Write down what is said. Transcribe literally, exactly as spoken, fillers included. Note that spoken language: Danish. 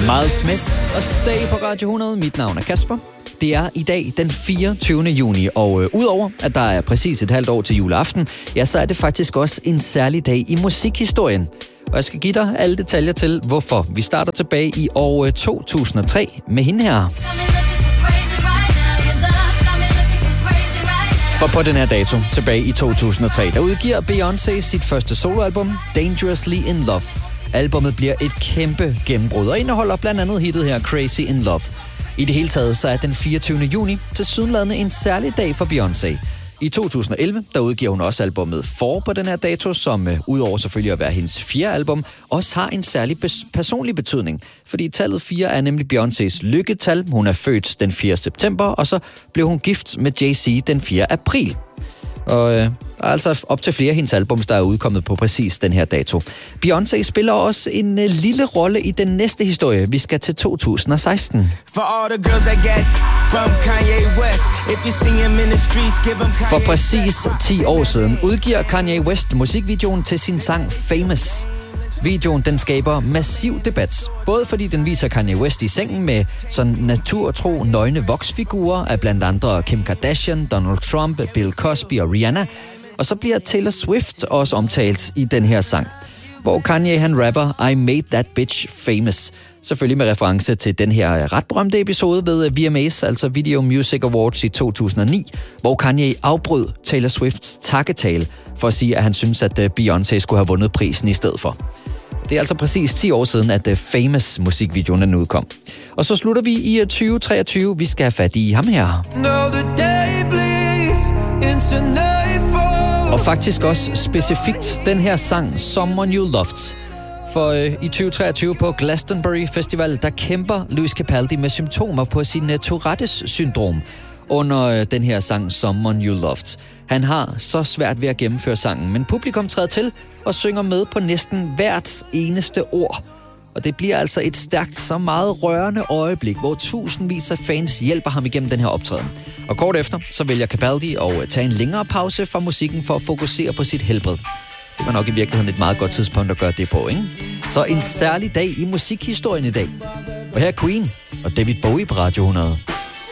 Miles Smith og Stay på Radio hundrede. Mit navn er Kasper. Det er i dag den fireogtyvende juni, og øh, udover at der er præcis et halvt år til juleaften, ja, så er det faktisk også en særlig dag i musikhistorien. Og jeg skal give dig alle detaljer til, hvorfor. Vi starter tilbage i år to tusind og tre med hende her. For på den her dato, tilbage i to tusind og tre, der udgiver Beyoncé sit første soloalbum, Dangerously in Love. Albummet bliver et kæmpe gennembrud og indeholder blandt andet hittet her, Crazy in Love. I det hele taget så er den fireogtyvende juni tilsyneladende en særlig dag for Beyoncé. I to tusind og elleve, der udgiver hun også albumet For på den her dato, som uh, udover selvfølgelig at være hendes fjerde album, også har en særlig bes- personlig betydning. Fordi tallet fire er nemlig Beyoncés lykketal. Hun er født den fjerde september, og så blev hun gift med Jay-Z den fjerde april. Og øh, der er altså op til flere af hendes albums, der er udkommet på præcis den her dato. Beyoncé spiller også en øh, lille rolle i den næste historie. Vi skal til to tusind og seksten. For præcis ti år siden udgiver Kanye West musikvideoen til sin sang Famous. Videoen, den skaber massiv debat, både fordi den viser Kanye West i sengen med sådan naturtro nøgne voksfigurer af blandt andre Kim Kardashian, Donald Trump, Bill Cosby og Rihanna, og så bliver Taylor Swift også omtalt i den her sang, hvor Kanye han rapper I Made That Bitch Famous, selvfølgelig med reference til den her ret berømte episode ved V M A's, altså Video Music Awards i to tusind og ni, hvor Kanye afbrød Taylor Swifts takketale for at sige, at han synes, at Beyoncé skulle have vundet prisen i stedet for. Det er altså præcis ti år siden, at Famous musikvideoen udkom. Og så slutter vi i tyve treogtyve. Vi skal have fat i ham her. Og faktisk også specifikt den her sang, Someone You Loved. For øh, i tyve treogtyve på Glastonbury Festival, der kæmper Lewis Capaldi med symptomer på sin uh, Tourettes syndrom under øh, den her sang, Someone You Loved. Han har så svært ved at gennemføre sangen, men publikum træder til og synger med på næsten hvert eneste ord. Og det bliver altså et stærkt, så meget rørende øjeblik, hvor tusindvis af fans hjælper ham igennem den her optræden. Og kort efter, så vælger Capaldi at tage en længere pause fra musikken for at fokusere på sit helbred. Det var nok i virkeligheden et meget godt tidspunkt at gøre det på, ikke? Så en særlig dag i musikhistorien i dag. Og her er Queen og David Bowie på Radio hundrede.